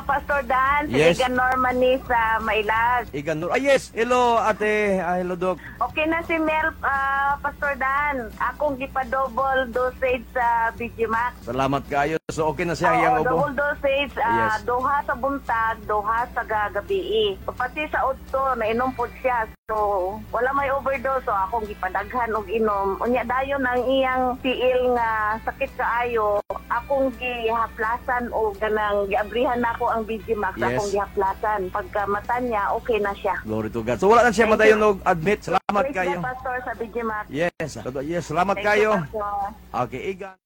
Pastor Dan. Si Yes. Igan Norman ni sa Mailas. Igan Nur. Yes. Hello, ate. Hello, Doc. Okay na si Mel, Pastor Dan. Akong gipa-double dosage sa BGMax. Salamat kayo. So, okay na siya Oo, iyang ubo. double dosage, Yes. duha sa buntag, duha sa gagabi. Pati sa utto, nainom po siya. So, wala may overdose. So, akong gipadaghan og inom. Unya dayon ang iyang tiil nga sakit kaayo. Akong gihaplasan o ganang giabrihan na ako ang BGMax. Yes. Akong gihaplasan. Pagka mata niya, okay na siya. Glory to God. So, wala na siya Thank madayon you. og admit. Salamat Praise kayo. the Pastor sa BGMax. Yes. Yes, salamat Thank you, kayo. Pastor. Okay, Igan.